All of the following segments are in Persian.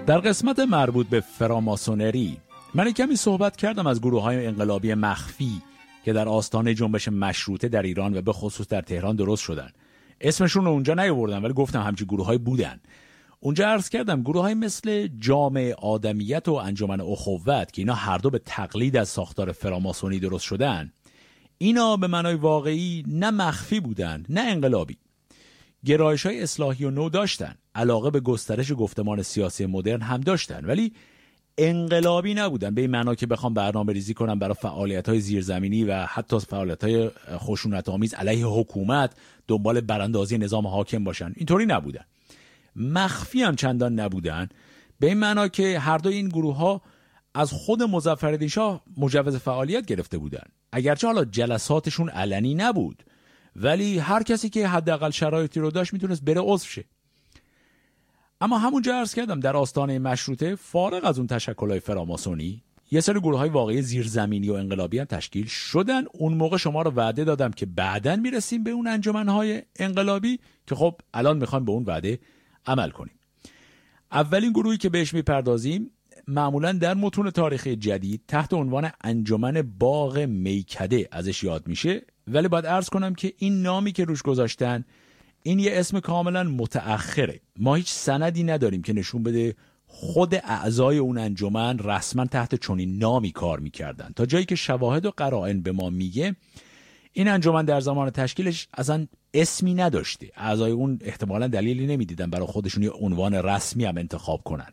در قسمت مربوط به فراماسونری من کمی صحبت کردم از گروه‌های انقلابی مخفی که در آستانه جنبش مشروطه در ایران و به خصوص در تهران درست شدن. اسمشون رو اونجا نیاوردم ولی گفتم همچین گروه‌های بودن. اونجا عرض کردم گروه‌های مثل جامعه آدمیت و انجمن اخوت که اینا هر دو به تقلید از ساختار فراماسونی درست شدن، اینا به معنای واقعی نه مخفی بودن نه انقلابی. گرایش‌های اصلاحی و نو داشتن، علاقه به گسترش گفتمان سیاسی مدرن هم داشتن، ولی انقلابی نبودن به این معنا که بخوام برنامه‌ریزی کنم برای فعالیت‌های زیرزمینی و حتی فعالیت‌های خشونت‌آمیز علیه حکومت دنبال براندازی نظام حاکم باشن. اینطوری نبودن. مخفی هم چندان نبودن به این معنا که هر دو این گروه‌ها از خود مظفرالدین شاه مجوز فعالیت گرفته بودن. اگرچه حالا جلساتشون علنی نبود، ولی هر کسی که حداقل شرایطی رو داشت میتونست بره عضو شه. اما همونجا عرض کردم در آستانه مشروطه فارغ از اون تشکل‌های فراماسونی یه سری گروه‌های واقعی زیرزمینی و انقلابی هم تشکیل شدن. اون موقع شما رو وعده دادم که بعداً میرسیم به اون انجمن‌های انقلابی که خب الان میخوایم به اون وعده عمل کنیم. اولین گروهی که بهش میپردازیم معمولاً در متون تاریخی جدید تحت عنوان انجمن باغ میکده ازش یاد میشه، ولی باید عرض کنم که این نامی که روش گذاشتن این یه اسم کاملا متأخره. ما هیچ سندی نداریم که نشون بده خود اعضای اون انجمن رسما تحت چنین نامی کار میکردن. تا جایی که شواهد و قرائن به ما میگه این انجمن در زمان تشکیلش اصلا اسمی نداشته. اعضای اون احتمالا دلیلی نمیدیدن برای خودشون یه عنوان رسمی هم انتخاب کنن.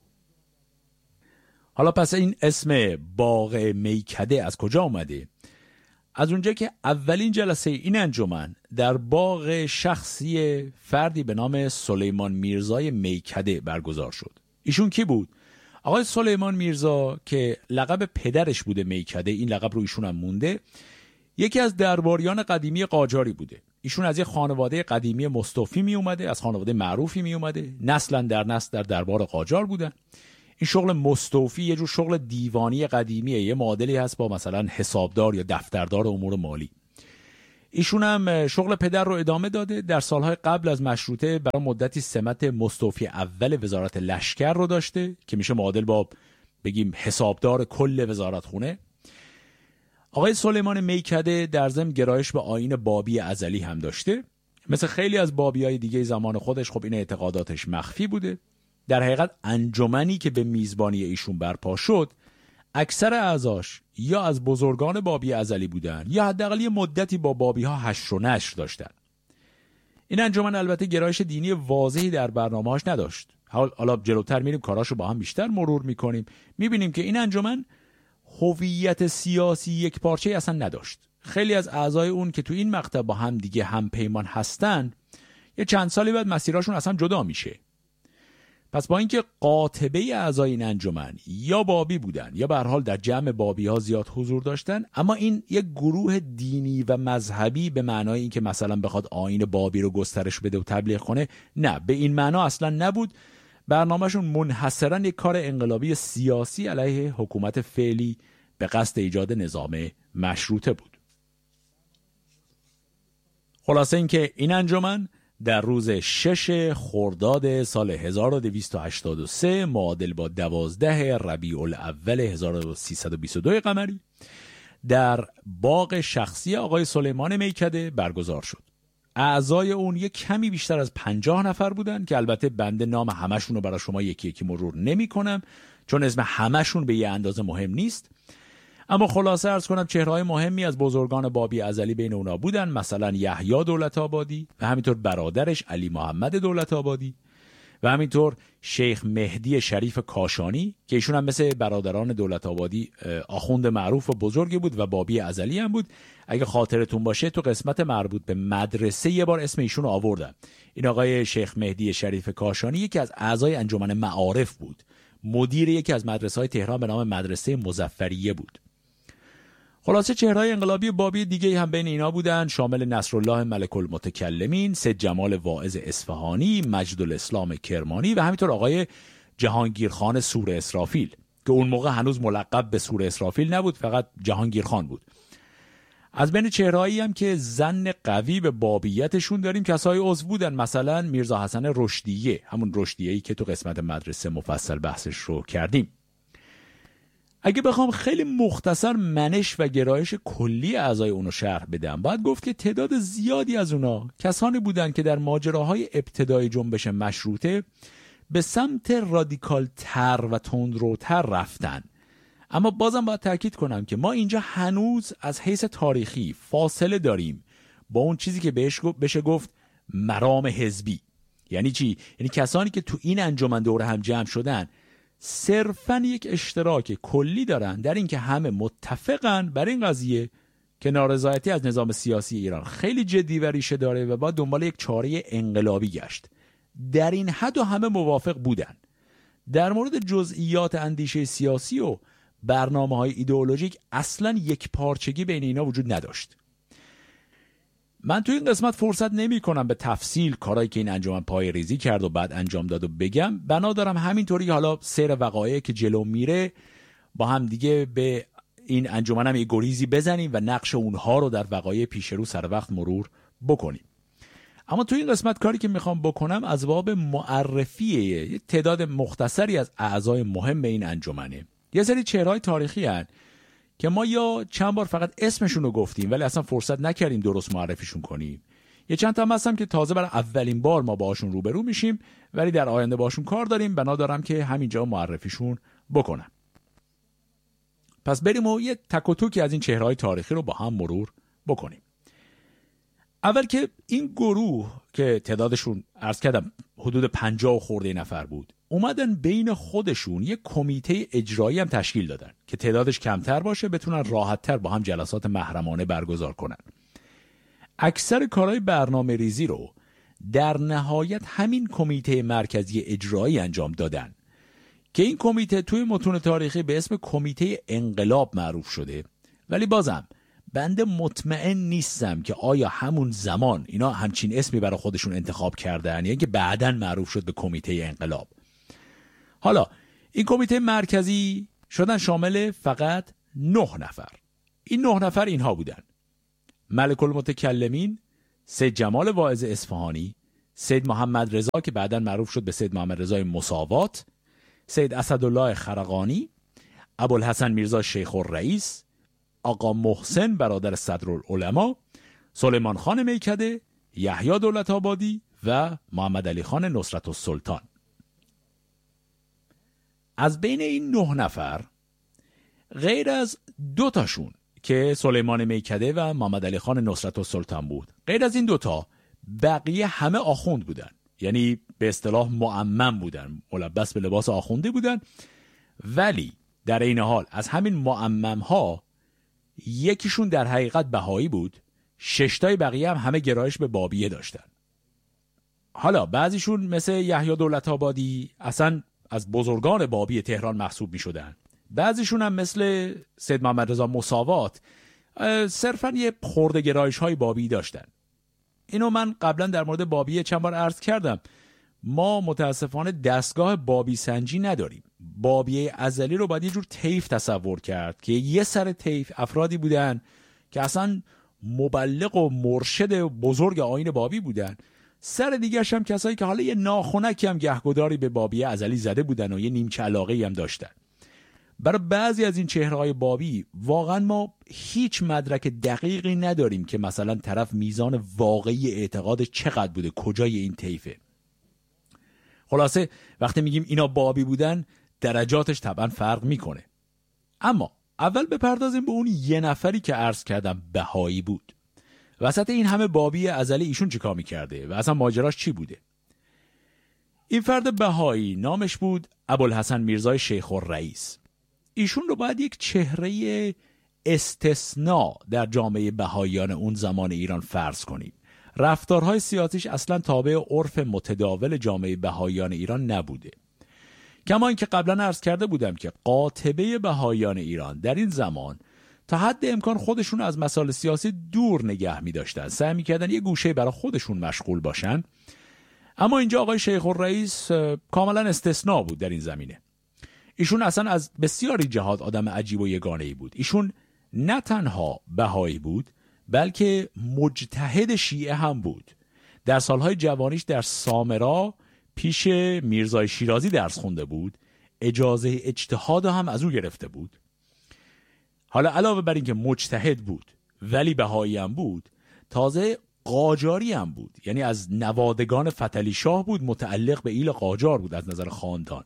حالا پس این اسم باغ میکده از کجا اومده؟ از اونجا که اولین جلسه این انجمن در باغ شخصی فردی به نام سلیمان میرزای میکده برگزار شد. ایشون کی بود؟ آقای سلیمان میرزا که لقب پدرش بوده میکده، این لقب رو ایشون هم مونده، یکی از درباریان قدیمی قاجاری بوده. ایشون از یه خانواده قدیمی مستوفی می اومده، از خانواده معروفی می اومده، نسلا در نسل در دربار قاجار بودن. این شغل مستوفی یه جور شغل دیوانی قدیمیه، یه معادلی هست با مثلا حسابدار یا دفتردار امور مالی. ایشون هم شغل پدر رو ادامه داده. در سالهای قبل از مشروطه برای مدتی سمت مستوفی اول وزارت لشکر رو داشته که میشه معادل با بگیم حسابدار کل وزارت خونه. آقای سلیمان میکده در ضمن گرایش به آیین بابی ازلی هم داشته. مثل خیلی از بابیای دیگه زمان خودش خب این اعتقاداتش مخفی بوده. در حقیقت انجمنی که به میزبانی ایشون برپا شد اکثر اعضاش یا از بزرگان بابی ازلی بودن یا حداقل یه مدتی با بابی ها حشر و نشر داشتن. این انجمن البته گرایش دینی واضحی در برنامه‌اش نداشت. حالا جلوتر میریم کاراشو با هم بیشتر مرور میکنیم، میبینیم که این انجمن هویت سیاسی یک پارچه اصلا نداشت. خیلی از اعضای اون که تو این مقطع با هم دیگه هم پیمان هستن یه چند سالی بعد مسیراشون اصلا جدا میشه. پس با اینکه قاطبه اعضای این انجمن یا بابی بودن یا به هر حال در جمع بابی ها زیاد حضور داشتن، اما این یک گروه دینی و مذهبی به معنای اینکه مثلا بخواد آیین بابی رو گسترش بده و تبلیغ کنه، نه، به این معنا اصلا نبود. برنامهشون منحصرا یک کار انقلابی سیاسی علیه حکومت فعلی به قصد ایجاد نظام مشروطه بود. خلاصه اینکه این انجمن در روز 6 خرداد سال 1283 معادل با 12 ربیع الاول 1322 قمری در باغ شخصی آقای سلیمان میکده برگزار شد. اعضای اون یک کمی بیشتر از 50 نفر بودن که البته بنده نام همشون رو برای شما یکی یکی مرور نمی کنم چون اسم همشون به یه اندازه مهم نیست. اما خلاصه عرض کنم چهره‌های مهمی از بزرگان بابی ازلی بین اونا بودن، مثلا یحیی دولت‌آبادی و همینطور برادرش علی محمد دولت‌آبادی و همینطور شیخ مهدی شریف کاشانی که ایشون هم مثل برادران دولت‌آبادی آخوند معروف و بزرگی بود و بابی ازلی هم بود. اگه خاطرتون باشه تو قسمت مربوط به مدرسه یه بار اسم ایشون رو آوردم. این آقای شیخ مهدی شریف کاشانی یکی از اعضای انجمن معارف بود، مدیر یکی از مدرسه‌های تهران به نام مدرسه مظفریه بود. خلاصه چهره‌های انقلابی بابی دیگه هم بین اینا بودن، شامل نصرالله ملک المتکلمین، سید جمال واعظ اصفهانی، مجد الاسلام کرمانی و همینطور آقای جهانگیرخان سور اسرافیل که اون موقع هنوز ملقب به سور اسرافیل نبود، فقط جهانگیرخان بود. از بین چهرهایی هم که ظن قوی به بابیتشون داریم کسای عضو بودن، مثلا میرزا حسن رشدیه، همون رشدیه‌ای که تو قسمت مدرسه مفصل بحثش رو کردیم. اگه بخوام خیلی مختصر منش و گرایش کلی اعضای اونو شرح بدم، باید گفت که تعداد زیادی از اونا کسانی بودن که در ماجراهای ابتدای جنبش مشروطه به سمت رادیکال تر و تندروتر رفتن. اما بازم باید تاکید کنم که ما اینجا هنوز از حیث تاریخی فاصله داریم با اون چیزی که بشه گفت مرام حزبی. یعنی چی؟ یعنی کسانی که تو این انجمن دور هم جمع شدن صرفاً یک اشتراک کلی دارن در این که همه متفقن بر این قضیه که نارضایتی از نظام سیاسی ایران خیلی جدی و ریشه داره و باید دنبال یک چاره انقلابی گشت. در این حد و همه موافق بودن. در مورد جزئیات اندیشه سیاسی و برنامه‌های ایدئولوژیک اصلاً یک پارچگی بین اینا وجود نداشت. من تو این قسمت فرصت نمی کنم به تفصیل کارهایی که این انجمن پای ریزی کرد و بعد انجام داد و بگم. بنا دارم همینطوری حالا سیر وقایعی که جلو میره با هم دیگه به این انجمن هم یه گریزی بزنیم و نقش اونها رو در وقایع پیش رو سر وقت مرور بکنیم. اما تو این قسمت کاری که میخوام بکنم از باب معرفی تعداد مختصری از اعضای مهم این انجمنه. یه سری چهره‌های تاریخی هستن که ما یا چند بار فقط اسمشون رو گفتیم ولی اصلا فرصت نکردیم درست معرفیشون کنیم. یه چند تا هستم که تازه برای اولین بار ما باهاشون روبرو میشیم ولی در آینده باهاشون کار داریم، بنا دارم که همینجا معرفیشون بکنم. پس بریم و یه تک و توکی از این چهره‌های تاریخی رو با هم مرور بکنیم. اول که این گروه که تعدادشون عرض کردم حدود 50 خورده نفر بود، اومدن بین خودشون یک کمیته اجرایی هم تشکیل دادن که تعدادش کمتر باشه، بتونن راحت‌تر با هم جلسات محرمانه برگزار کنن. اکثر کارهای برنامه ریزی رو در نهایت همین کمیته مرکزی اجرایی انجام دادن که این کمیته توی متون تاریخی به اسم کمیته انقلاب معروف شده. ولی بازم بنده مطمئن نیستم که آیا همون زمان اینا همچین اسمی برای خودشون انتخاب کردن یا که بعداً معروف شد به کمیته انقلاب. حالا این کمیته مرکزی شدن شامل فقط 9 نفر. این 9 نفر اینها بودن: ملک المتکلمین، سید جمال واعظ اصفهانی، سید محمد رضا که بعداً معروف شد به سید محمد رضای مساوات، سید اسدالله خرقانی، ابوالحسن میرزا شیخ الرئیس، آقا محسن برادر صدرالعلما، سلیمان خان میکده، یحیی دولت‌آبادی و محمد علی خان نصرت السلطان. از بین این 9 نفر غیر از 2 تاشون که سلیمان میکده و محمد علی خان نصرت السلطان بود، غیر از این 2 تا بقیه همه آخوند بودن، یعنی به اصطلاح معمم بودن، ملبس به لباس آخونده بودن. ولی در این حال از همین معمم ها یکیشون در حقیقت بهایی بود، 6 تای بقیه هم همه گرایش به بابیه داشتن. حالا بعضیشون مثل یحیی دولت‌آبادی اصلا از بزرگان بابی تهران محسوب می شدن. بعضیشون هم مثل سید محمد رضا مساوات صرفا یه خورده گرایش های بابی داشتن. اینو من قبلا در مورد بابیه چند بار عرض کردم. ما متاسفانه دستگاه بابی سنجی نداریم. بابیه ازلی رو باید یه جور طیف تصور کرد که یه سر طیف افرادی بودن که اصلا مبلغ و مرشد بزرگ آیین بابی بودن. سر دیگرش هم کسایی که حالا یه ناخنکی هم گهگداری به بابیه ازلی زده بودن و یه نیمچه علاقه‌ای هم داشتن. برای بعضی از این چهره‌های بابی واقعا ما هیچ مدرک دقیقی نداریم که مثلا طرف میزان واقعی اعتقاد چقدر بوده، کجای این طیفه. خلاصه وقتی میگیم اینا بابی بودن درجاتش طبعا فرق میکنه. اما اول بپردازیم به اون یه نفری که عرض کردم بهایی بود. وسط این همه بابی ازلی ایشون چیکار میکرده و اصلا ماجراش چی بوده؟ این فرد بهایی نامش بود ابوالحسن میرزای شیخ الرئیس. ایشون رو باید یک چهره استثناء در جامعه بهاییان اون زمان ایران فرض کنیم. رفتارهای سیاسیش اصلا تابع عرف متداول جامعه بهاییان ایران نبوده. کما اینکه قبلا عرض کرده بودم که قاطبه بهاییان ایران در این زمان تا حد امکان خودشون از مسائل سیاسی دور نگه می داشتن، سعی می کردن یه گوشه برای خودشون مشغول باشن. اما اینجا آقای شیخ الرئیس کاملا استثناء بود در این زمینه. ایشون اصلا از بسیاری جهات آدم عجیب و یگانه‌ای بود. ایشون نه تنها بهایی بود بلکه مجتهد شیعه هم بود. در سالهای جوانیش در سامرا پیش میرزای شیرازی درس خونده بود، اجازه اجتهاد هم از او گرفته بود. حالا علاوه بر این که مجتهد بود ولی بهایی هم بود، تازه قاجاری هم بود، یعنی از نوادگان فتحعلی شاه بود، متعلق به ایل قاجار بود از نظر خاندان.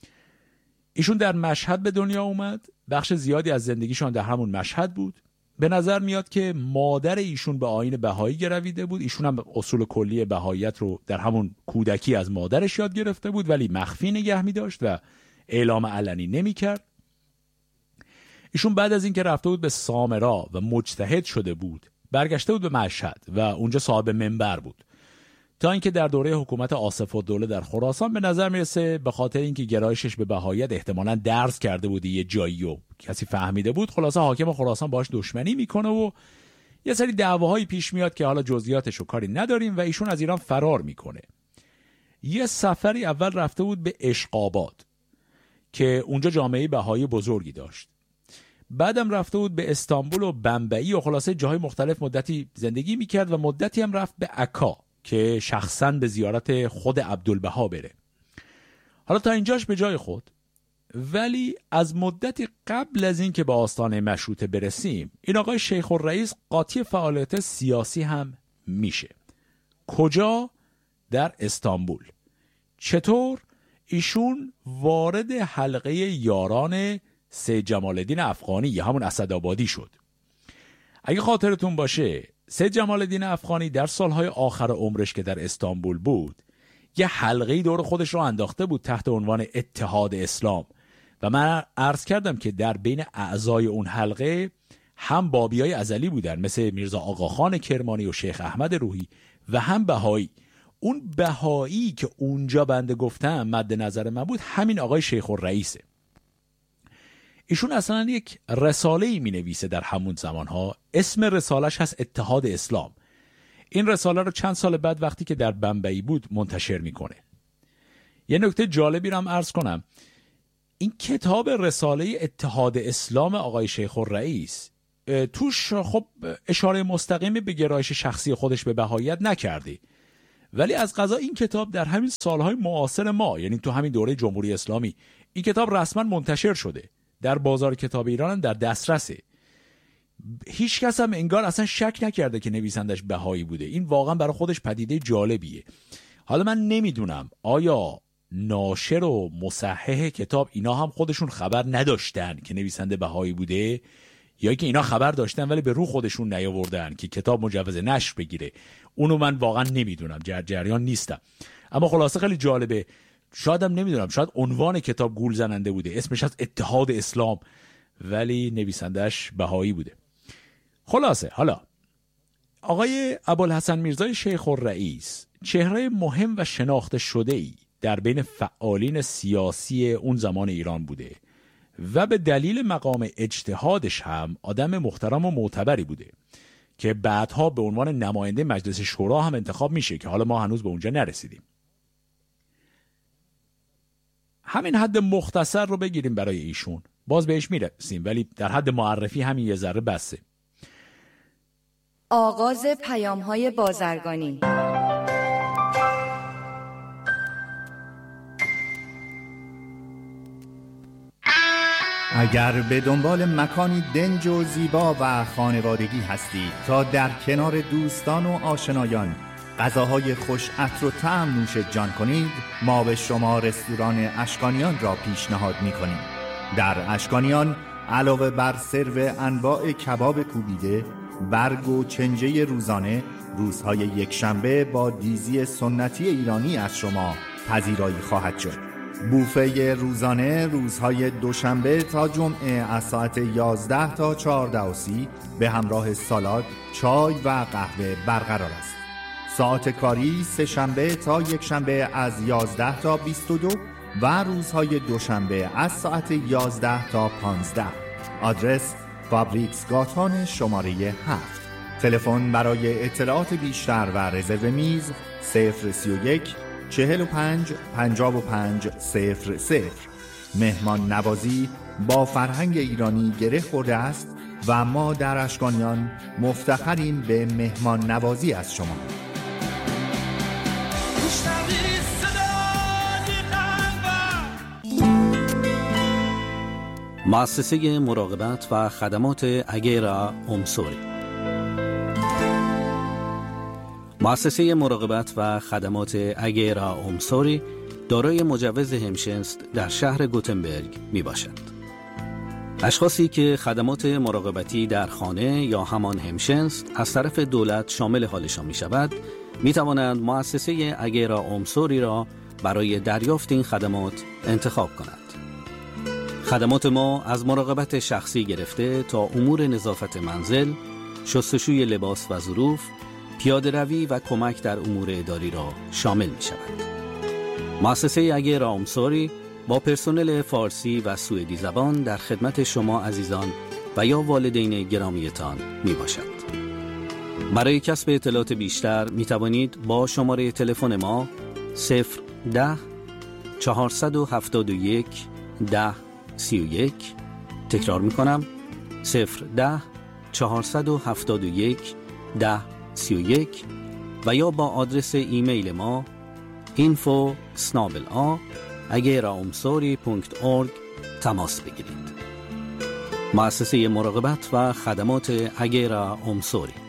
ایشون در مشهد به دنیا اومد، بخش زیادی از زندگیشون در همون مشهد بود. به نظر میاد که مادر ایشون به آیین بهایی گرویده بود، ایشون هم اصول کلی بهاییت رو در همون کودکی از مادرش یاد گرفته بود ولی مخفی نگه می داشت و اعلام علنی نمی کرد. ایشون بعد از اینکه رفته بود به سامرا و مجتهد شده بود، برگشته بود به مشهد و اونجا صاحب منبر بود، تا اینکه در دوره حکومت آصف الدوله در خراسان به نظر میرسه به خاطر اینکه گرایشش به بهاییت احتمالاً درس کرده بود یه جایی و کسی فهمیده بود، خلاصه حاکم خراسان باهاش دشمنی میکنه و یه سری دعواهایی پیش میاد که حالا جزئیاتشو کاری نداریم و ایشون از ایران فرار میکنه. یه سفری اول رفته بود به اشقاباد که اونجا جامعه بهایی بزرگی داشت. بعدم رفته بود به استانبول و بمبئی و خلاصه جاهای مختلف مدتی زندگی میکرد و مدتی هم رفت به عکا که شخصاً به زیارت خود عبدالبها بره. حالا تا اینجاش به جای خود، ولی از مدتی قبل از این که به آستانه مشروطه برسیم، این آقای شیخ الرئیس قاطی فعالیت سیاسی هم میشه. کجا؟ در استانبول. چطور؟ ایشون وارد حلقه یاران سید جمال الدین افغانی یا همون اسدآبادی شد. اگه خاطرتون باشه سید جمال الدین افغانی در سالهای آخر عمرش که در استانبول بود یه حلقه‌ای دور خودش رو انداخته بود تحت عنوان اتحاد اسلام و من عرض کردم که در بین اعضای اون حلقه هم بابیای ازلی بودن مثل میرزا آقاخان کرمانی و شیخ احمد روحی و هم بهایی. اون بهایی که اونجا بنده گفتم مد نظر من بود همین آقای شیخ الرئیسه. ایشون اصلا یک رساله‌ای می‌نویسه در همون زمانها، اسم رسالش هست اتحاد اسلام. این رساله رو چند سال بعد وقتی که در بمبئی بود منتشر میکنه. یه نکته جالبی رو هم عرض کنم، این کتاب رساله اتحاد اسلام آقای شیخ الرئیس توش خب اشاره مستقیمی به گرایش شخصی خودش به بهاییت نکرده، ولی از قضا این کتاب در همین سالهای معاصر ما، یعنی تو همین دوره جمهوری اسلامی، این کتاب رسما منتشر شده، در بازار کتاب ایران هم در دسترسه. هیچ کس هم انگار اصلا شک نکرده که نویسندش بهایی بوده. این واقعا برای خودش پدیده جالبیه. حالا من نمیدونم آیا ناشر و مصحح کتاب اینا هم خودشون خبر نداشتن که نویسنده بهایی بوده، یا که اینا خبر داشتن ولی به رو خودشون نیاوردن که کتاب مجوز نشر بگیره. اونو من واقعا نمیدونم، جریان نیستم. اما خلاصه خیلی جالبه. شاید هم نمیدونم، شاید عنوان کتاب گول زننده بوده، اسمش از اتحاد اسلام، ولی نویسندش بهایی بوده. خلاصه حالا آقای ابوالحسن میرزای شیخ الرئیس چهره مهم و شناخته شده‌ای در بین فعالین سیاسی اون زمان ایران بوده و به دلیل مقام اجتهادش هم آدم محترم و معتبری بوده که بعدها به عنوان نماینده مجلس شورا هم انتخاب میشه که حالا ما هنوز به اونجا نرسیدیم. همین حد مختصر رو بگیریم برای ایشون، باز بهش میرسیم، ولی در حد معرفی همین یه ذره بسه. آغاز پیام‌های بازرگانی. اگر به دنبال مکانی دنج و زیبا و خانوادگی هستید تا در کنار دوستان و آشنایان غذاهای خوش عطر و طعم نوش جان کنید، ما به شما رستوران اشکانیان را پیشنهاد می‌کنیم. در اشکانیان علاوه بر سرو انواع کباب کوبیده، برگ و چنجه روزانه، روزهای یکشنبه با دیزی سنتی ایرانی از شما پذیرایی خواهد شد. بوفه روزانه روزهای دوشنبه تا جمعه از ساعت 11 تا 14:30 به همراه سالاد، چای و قهوه برقرار است. ساعت کاری سه شنبه تا یک شنبه از 11 تا 22 و روزهای دوشنبه از ساعت 11 تا 15. آدرس فابریکس گاتان شماره 7. تلفن برای اطلاعات بیشتر و رزرو میز 031 45 55 00. مهمان نوازی با فرهنگ ایرانی گره خورده است و ما در اشکانیان مفتخریم به مهمان نوازی از شما. مؤسسه مراقبت و خدمات اگیرا اومسوری. مؤسسه مراقبت و خدمات اگیرا اومسوری دارای مجوز همشنست در شهر گوتنبرگ می باشد. اشخاصی که خدمات مراقبتی در خانه یا همان همشنست از طرف دولت شامل حالشان می شود، می توانند مؤسسه اگیرا اومسوری را برای دریافت این خدمات انتخاب کنند. خدمات ما از مراقبت شخصی گرفته تا امور نظافت منزل، شستشوی لباس و ظروف، پیاده روی و کمک در امور اداری را شامل می شود. مؤسسه اگیرا اومسوری با پرسنل فارسی و سوئدی زبان در خدمت شما عزیزان و یا والدین گرامیتان می باشد. برای کسب اطلاعات بیشتر می توانید با شماره تلفن ما 010 471 1031 تکرار می کنم 010 471 1031 و یا با آدرس ایمیل ما info@ageraomsori.org تماس بگیرید. مؤسسه مراقبت و خدمات اگیرا اومسوری.